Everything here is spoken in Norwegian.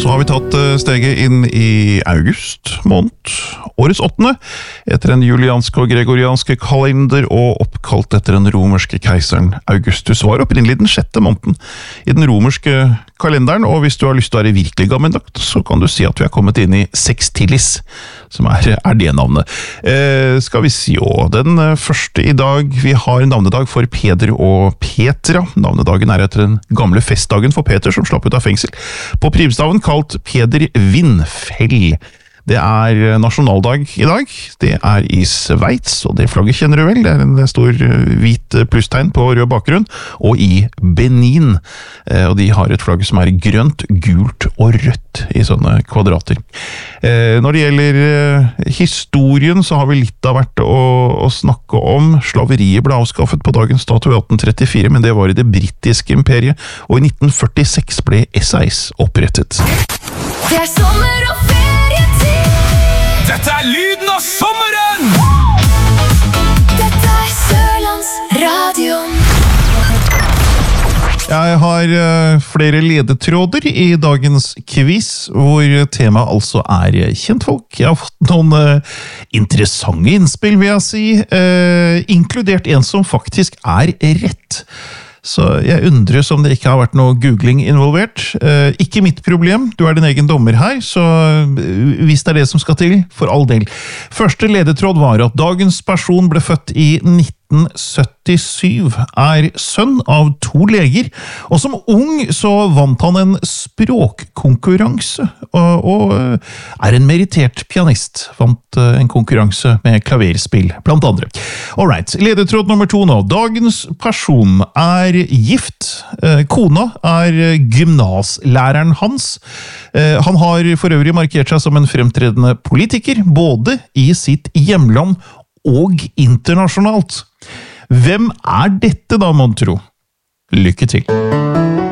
Så har vi tatt steget inn i august måned, årets 8. Etter en juliansk og gregorianske kalender og oppkalt etter den romerske keiseren Augustus var opprinnelig den 6. måneden i den romerske kalenderen, og hvis du har lyst til å være virkelig gammeldags, så kan du si at vi har kommet inn i Sextilis, som er det navnet. Skal vi si den første i dag, vi har navnedag for Peder og Petra. Navnedagen er etter den gamle festdagen for Peter som slapp ut av fengsel. På primstaven kalt Peder Vindfell. Det er nasjonaldag i dag. Det er i Sveits, og det flagget kjenner du vel. Det er en stor hvit plusstegn på rød bakgrunn. Og i Benin. Og de har et flagg som er grønt, gult og rødt i sånne kvadrater. Når det gjelder historien, så har vi litt av hvert å snakke om. Slaveriet ble avskaffet på dagens dato i 1834, men det var i det britiske imperiet. Og i 1946 ble SAS opprettet. Det er sommer og dette er lyden av sommeren! Dette er Sørlandsradioen. Jeg har flere ledetråder i dagens quiz, hvor temaet altså er kjentfolk. Jeg har fått noen interessante innspill, vil jeg si, inkludert en som faktisk er rett. Så jeg undres om det ikke har vært noe googling involvert. Ikke mitt problem, du er din egen dommer her, så hvis det er det som skal til, for all del. Første ledetråd var at dagens person ble født i 1977, er sønn av 2 leger, og som ung så vant han en språkkonkurranse, og er en meritert pianist, vant en konkurranse med klaverspill, blant andre. Alright, ledetråd nummer 2 nå. Dagens person er gift, kona er gymnaslæreren hans. Han har for øvrig markert seg som en fremtredende politiker, både i sitt hjemland og internasjonalt. Hvem er dette da, mon tro? Lykke til!